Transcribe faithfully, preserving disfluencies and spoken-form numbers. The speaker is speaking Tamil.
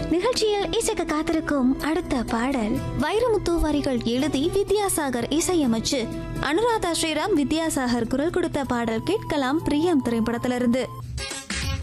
நிகழ்ச்சியில் இசைக்க காத்திருக்கும் அடுத்த பாடல் வைரமுத்து வரிகள் எழுதி வித்யாசாகர் இசையமைச்சு அனுராதா ஸ்ரீராம் வித்யாசாகர் குரல் கொடுத்த பாடல் கேட்கலாம். பிரியம் திரைப்படத்திலிருந்து.